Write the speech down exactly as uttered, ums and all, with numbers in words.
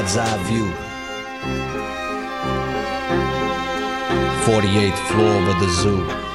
bird's eye view. forty-eighth floor of the zoo.